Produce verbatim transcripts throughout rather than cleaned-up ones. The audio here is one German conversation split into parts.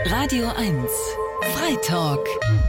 Radio eins Freitalk.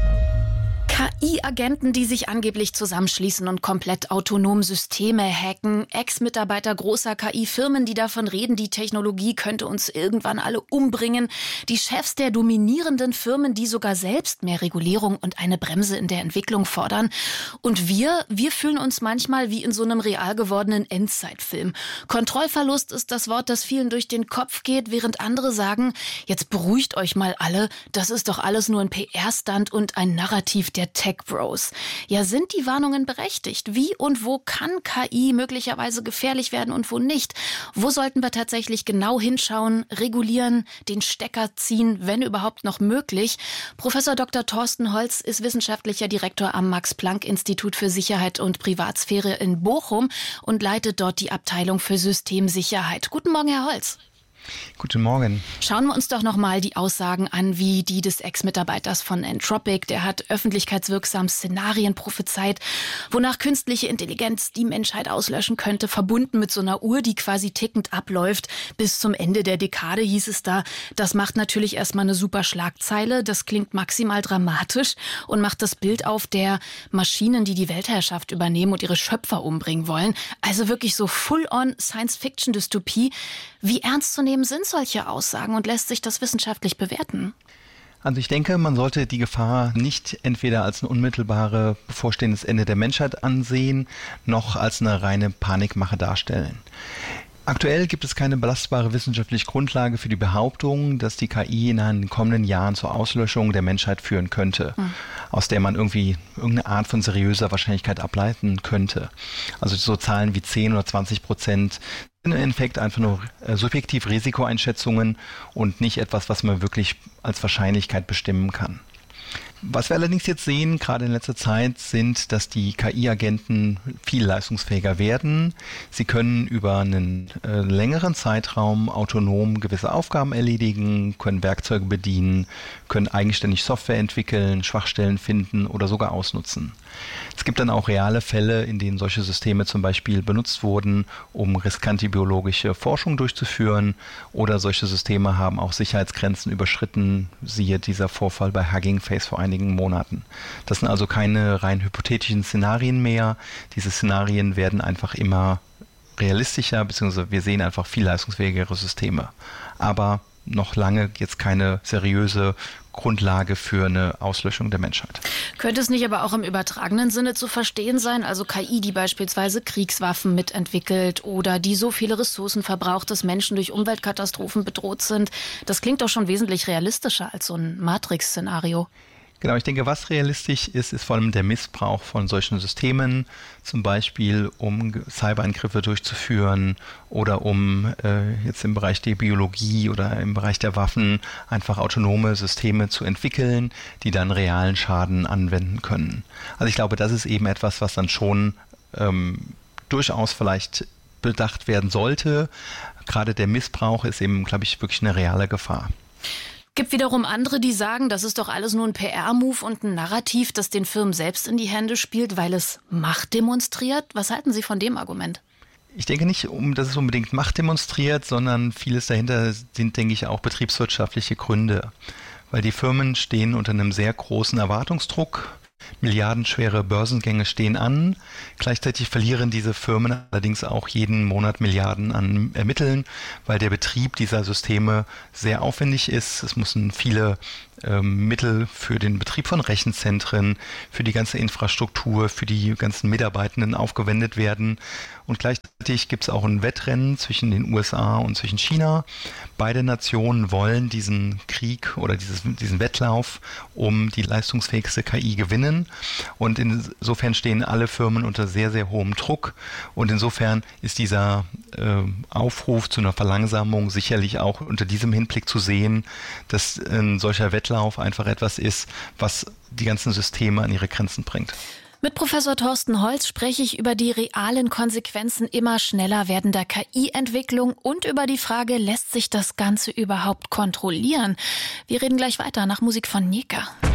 K I-Agenten, die sich angeblich zusammenschließen und komplett autonom Systeme hacken. Ex-Mitarbeiter großer K I-Firmen, die davon reden, die Technologie könnte uns irgendwann alle umbringen. Die Chefs der dominierenden Firmen, die sogar selbst mehr Regulierung und eine Bremse in der Entwicklung fordern. Und wir, wir fühlen uns manchmal wie in so einem real gewordenen Endzeitfilm. Kontrollverlust ist das Wort, das vielen durch den Kopf geht, während andere sagen, jetzt beruhigt euch mal alle, das ist doch alles nur ein P R-Stunt und ein Narrativ der Tech-Bros. Ja, sind die Warnungen berechtigt? Wie und wo kann K I möglicherweise gefährlich werden und wo nicht? Wo sollten wir tatsächlich genau hinschauen, regulieren, den Stecker ziehen, wenn überhaupt noch möglich? Professor Doktor Thorsten Holz ist wissenschaftlicher Direktor am Max-Planck-Institut für Sicherheit und Privatsphäre in Bochum und leitet dort die Abteilung für Systemsicherheit. Guten Morgen, Herr Holz. Guten Morgen. Schauen wir uns doch nochmal die Aussagen an, wie die des Ex-Mitarbeiters von Anthropic. Der hat öffentlichkeitswirksam Szenarien prophezeit, wonach künstliche Intelligenz die Menschheit auslöschen könnte, verbunden mit so einer Uhr, die quasi tickend abläuft. Bis zum Ende der Dekade hieß es da. Das macht natürlich erstmal eine super Schlagzeile. Das klingt maximal dramatisch und macht das Bild auf der Maschinen, die die Weltherrschaft übernehmen und ihre Schöpfer umbringen wollen. Also wirklich so full-on Science-Fiction-Dystopie. Wie ernst zu nehmen sind solche Aussagen und lässt sich das wissenschaftlich bewerten? Also ich denke, man sollte die Gefahr nicht entweder als ein unmittelbares bevorstehendes Ende der Menschheit ansehen, noch als eine reine Panikmache darstellen. Aktuell gibt es keine belastbare wissenschaftliche Grundlage für die Behauptung, dass die K I in den kommenden Jahren zur Auslöschung der Menschheit führen könnte, hm. aus der man irgendwie irgendeine Art von seriöser Wahrscheinlichkeit ableiten könnte. Also so Zahlen wie zehn oder zwanzig Prozent sind im Endeffekt einfach nur äh, subjektiv Risikoeinschätzungen und nicht etwas, was man wirklich als Wahrscheinlichkeit bestimmen kann. Was wir allerdings jetzt sehen, gerade in letzter Zeit, sind, dass die K I-Agenten viel leistungsfähiger werden. Sie können über einen äh, längeren Zeitraum autonom gewisse Aufgaben erledigen, können Werkzeuge bedienen, können eigenständig Software entwickeln, Schwachstellen finden oder sogar ausnutzen. Es gibt dann auch reale Fälle, in denen solche Systeme zum Beispiel benutzt wurden, um riskante biologische Forschung durchzuführen, oder solche Systeme haben auch Sicherheitsgrenzen überschritten, siehe dieser Vorfall bei Hugging Face vor einigen Monaten. Das sind also keine rein hypothetischen Szenarien mehr. Diese Szenarien werden einfach immer realistischer, beziehungsweise wir sehen einfach viel leistungsfähigere Systeme. Aber noch lange jetzt keine seriöse Grundlage für eine Auslöschung der Menschheit. Könnte es nicht aber auch im übertragenen Sinne zu verstehen sein? Also K I, die beispielsweise Kriegswaffen mitentwickelt oder die so viele Ressourcen verbraucht, dass Menschen durch Umweltkatastrophen bedroht sind. Das klingt doch schon wesentlich realistischer als so ein Matrix-Szenario. Genau, ich denke, was realistisch ist, ist vor allem der Missbrauch von solchen Systemen, zum Beispiel um Cyberangriffe durchzuführen oder um äh, jetzt im Bereich der Biologie oder im Bereich der Waffen einfach autonome Systeme zu entwickeln, die dann realen Schaden anwenden können. Also ich glaube, das ist eben etwas, was dann schon ähm, durchaus vielleicht bedacht werden sollte. Gerade der Missbrauch ist eben, glaube ich, wirklich eine reale Gefahr. Gibt wiederum andere, die sagen, das ist doch alles nur ein P R-Move und ein Narrativ, das den Firmen selbst in die Hände spielt, weil es Macht demonstriert. Was halten Sie von dem Argument? Ich denke nicht, um, dass es unbedingt Macht demonstriert, sondern vieles dahinter sind, denke ich, auch betriebswirtschaftliche Gründe. Weil die Firmen stehen unter einem sehr großen Erwartungsdruck. Milliardenschwere Börsengänge stehen an. Gleichzeitig verlieren diese Firmen allerdings auch jeden Monat Milliarden an Mitteln, weil der Betrieb dieser Systeme sehr aufwendig ist. Es müssen viele ähm, Mittel für den Betrieb von Rechenzentren, für die ganze Infrastruktur, für die ganzen Mitarbeitenden aufgewendet werden. Und gleichzeitig gibt es auch ein Wettrennen zwischen den U S A und zwischen China. Beide Nationen wollen diesen Krieg oder dieses, diesen Wettlauf um die leistungsfähigste K I gewinnen. Und insofern stehen alle Firmen unter sehr, sehr hohem Druck. Und insofern ist dieser äh, Aufruf zu einer Verlangsamung sicherlich auch unter diesem Hinblick zu sehen, dass ein solcher Wettlauf einfach etwas ist, was die ganzen Systeme an ihre Grenzen bringt. Mit Professor Thorsten Holz spreche ich über die realen Konsequenzen immer schneller werdender K I-Entwicklung und über die Frage, lässt sich das Ganze überhaupt kontrollieren? Wir reden gleich weiter nach Musik von Nika.